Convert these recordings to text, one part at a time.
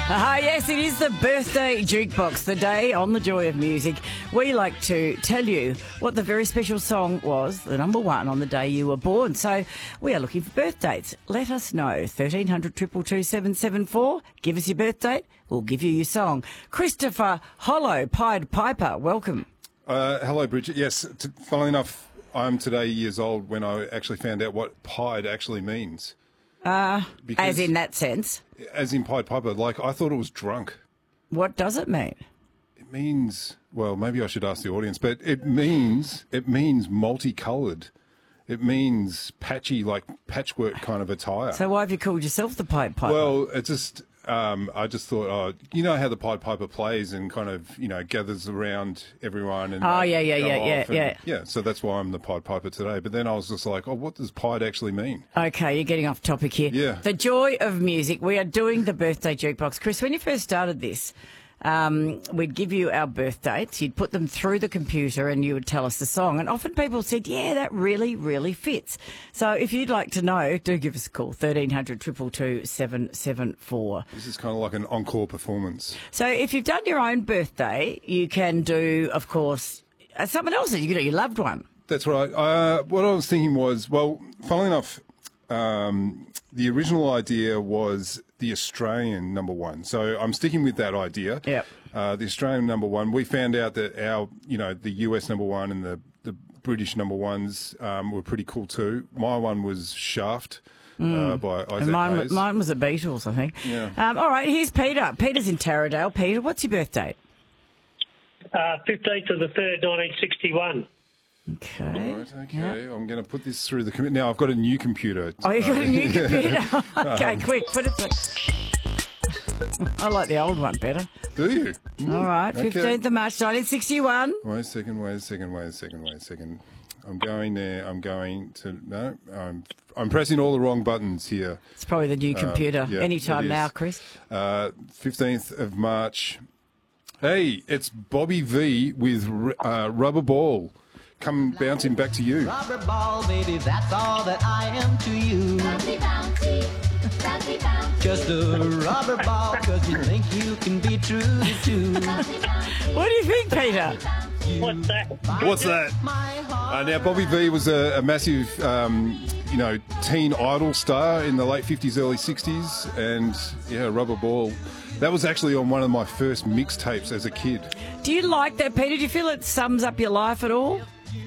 Yes, it is the birthday jukebox, the day on the Joy of Music. We like to tell you what the very special song was, the number one on the day you were born. So we are looking for birth dates. Let us know. 1300 222 774. Give us your birth date. We'll give you your song. Christopher Hollow, Pied Piper, welcome. Hello, Bridget. Yes, funnily enough, I'm today years old when I actually found out what pied actually means. As in that sense. As in Pied Piper, like I thought it was drunk. What does it mean? It means, well, maybe I should ask the audience, but it means multicoloured. It means patchy, like patchwork kind of attire. So why have you called yourself the Pied Piper? Well, it just, I just thought, oh, you know how the Pied Piper plays and kind of, you know, gathers around everyone. And yeah. So that's why I'm the Pied Piper today. But then I was just like, oh, what does pied actually mean? Okay, you're getting off topic here. Yeah. The Joy of Music. We are doing the birthday jukebox. Chris, when you first started this, we'd give you our birth dates, you'd put them through the computer and you would tell us the song. And often people said, yeah, that really, really fits. So if you'd like to know, do give us a call, 1300 222 774. This is kind of like an encore performance. So if you've done your own birthday, you can do, of course, someone else's, you can do your loved one. That's right. What I was thinking was, well, funnily enough, the original idea was the Australian number one. So I'm sticking with that idea. Yep. The Australian number one. We found out that our, you know, the US number one and the British number ones were pretty cool too. My one was Shaft by Isaac Hayes. Mine was the Beatles, I think. Yeah. All right, here's Peter. Peter's in Taradale. Peter, what's your birth date? 15th of the 3rd, 1961. Okay. All right, okay. Yep. I'm going to put this through the computer. Now, I've got a new computer. Oh, you've got a new computer? Okay, quick, put it through. I like the old one better. Do you? All right, 15th of March, 1961. Wait a second. I'm going there. I'm going to... No, I'm pressing all the wrong buttons here. It's probably the new computer. Yeah, Anytime now, Chris. 15th of March. Hey, it's Bobby V with Rubber Ball. Come bouncing back to you. Rubber ball, baby, that's all that I am to you. Bouncy, bouncy, bouncy, bouncy. Just a rubber ball, cause you think you can be true to. What do you think, Peter? What's that? What's that? Now, Bobby V was a massive, teen idol star in the late 50s, early 60s. And, yeah, Rubber Ball. That was actually on one of my first mixtapes as a kid. Do you like that, Peter? Do you feel it sums up your life at all?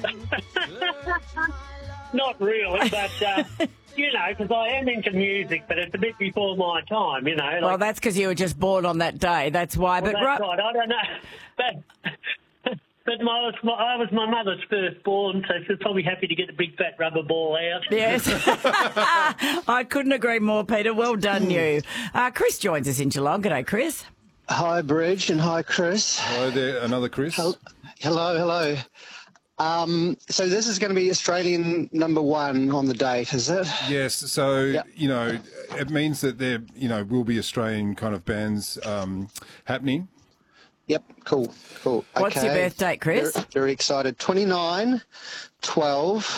Not really, but, because I am into music, but it's a bit before my time, you know. Well, that's because you were just born on that day. That's why. Well, that's right. I don't know. But I was my mother's firstborn, so she's probably happy to get the big fat rubber ball out. Yes. I couldn't agree more, Peter. Well done, you. Chris joins us in Geelong. G'day, Chris. Hi, Bridge, and hi, Chris. Hello there, another Chris. Hello. So this is going to be Australian number one on the date, is it? Yes. So, Yep. It means that there, will be Australian kind of bands happening. Yep, cool. What's your birth date, Chris? Very excited. 29/12